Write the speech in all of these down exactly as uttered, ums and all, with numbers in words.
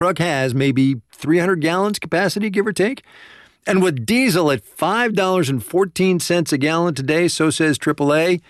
truck has maybe three hundred gallons capacity, give or take. And with diesel at five dollars and fourteen cents a gallon today, so says triple A,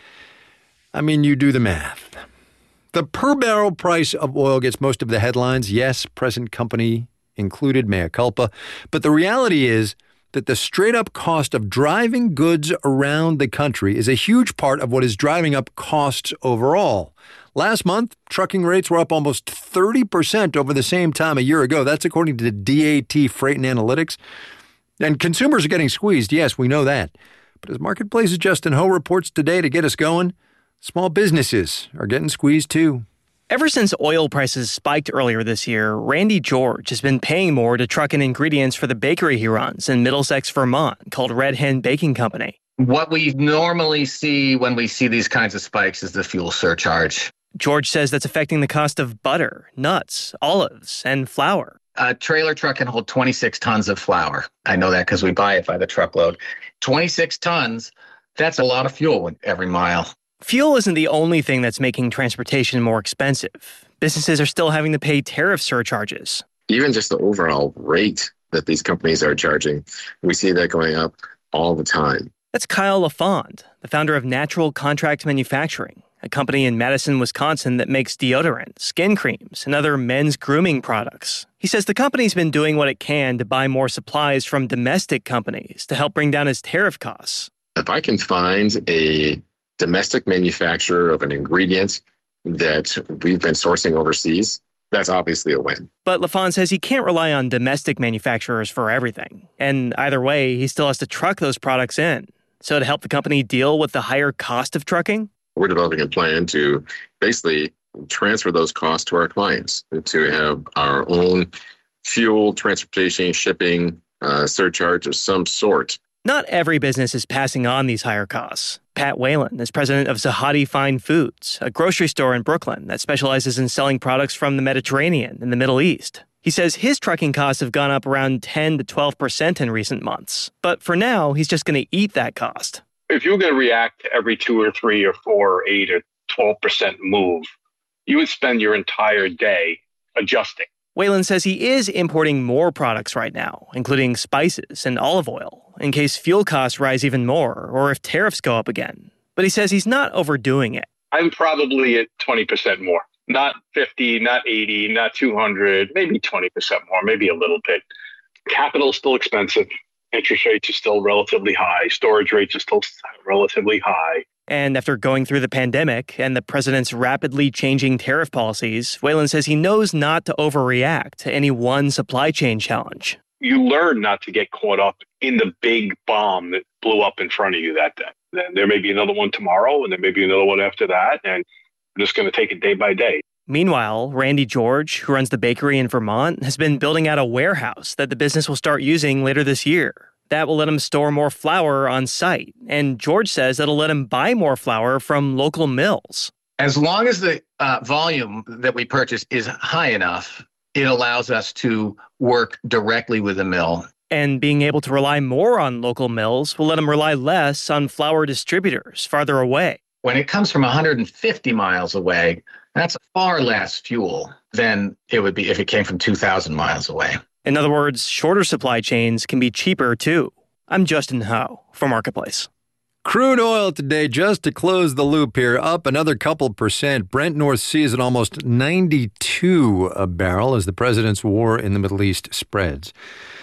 I mean, you do the math. The per barrel price of oil gets most of the headlines. Yes, present company included, mea culpa. But the reality is that the straight-up cost of driving goods around the country is a huge part of what is driving up costs overall. Last month, trucking rates were up almost thirty percent over the same time a year ago. That's according to D A T Freight and Analytics. And consumers are getting squeezed. Yes, we know that. But as Marketplace's Justin Ho reports today to get us going, small businesses are getting squeezed too. Ever since oil prices spiked earlier this year, Randy George has been paying more to truck in ingredients for the bakery he runs in Middlesex, Vermont, called Red Hen Baking Company. What we normally see when we see these kinds of spikes is the fuel surcharge. George says that's affecting the cost of butter, nuts, olives, and flour. A trailer truck can hold twenty-six tons of flour. I know that because we buy it by the truckload. twenty-six tons, that's a lot of fuel every mile. Fuel isn't the only thing that's making transportation more expensive. Businesses are still having to pay tariff surcharges. Even just the overall rate that these companies are charging, we see that going up all the time. That's Kyle LaFond, the founder of Natural Contract Manufacturing, a company in Madison, Wisconsin that makes deodorant, skin creams, and other men's grooming products. He says the company's been doing what it can to buy more supplies from domestic companies to help bring down its tariff costs. If I can find a domestic manufacturer of an ingredient that we've been sourcing overseas, that's obviously a win. But LaFond says he can't rely on domestic manufacturers for everything. And either way, he still has to truck those products in. So to help the company deal with the higher cost of trucking, we're developing a plan to basically transfer those costs to our clients, to have our own fuel, transportation, shipping, uh, surcharge of some sort. Not every business is passing on these higher costs. Pat Whalen is president of Zahadi Fine Foods, a grocery store in Brooklyn that specializes in selling products from the Mediterranean and the Middle East. He says his trucking costs have gone up around ten to twelve percent in recent months. But for now, he's just going to eat that cost. If you're going to react to every two or three or four or eight or twelve percent move, you would spend your entire day adjusting. Whalen says he is importing more products right now, including spices and olive oil, in case fuel costs rise even more or if tariffs go up again. But he says he's not overdoing it. I'm probably at twenty percent more. Not fifty, not eighty, not two hundred, maybe twenty percent more, maybe a little bit. Capital is still expensive. Interest rates are still relatively high. Storage rates are still relatively high. And after going through the pandemic and the president's rapidly changing tariff policies, Whalen says he knows not to overreact to any one supply chain challenge. You learn not to get caught up in the big bomb that blew up in front of you that day. Then there may be another one tomorrow, and there may be another one after that, and I'm just going to take it day by day. Meanwhile, Randy George, who runs the bakery in Vermont, has been building out a warehouse that the business will start using later this year. That will let him store more flour on site. And George says that'll let him buy more flour from local mills. As long as the uh, volume that we purchase is high enough, it allows us to work directly with the mill. And being able to rely more on local mills will let him rely less on flour distributors farther away. When it comes from one hundred fifty miles away, that's far less fuel than it would be if it came from two thousand miles away. In other words, shorter supply chains can be cheaper, too. I'm Justin Ho for Marketplace. Crude oil today, just to close the loop here, up another couple percent. Brent North Sea is at almost ninety-two a barrel as the president's war in the Middle East spreads.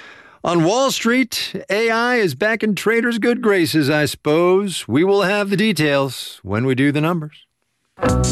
On Wall Street, A I is back in traders' good graces, I suppose. We will have the details when we do the numbers.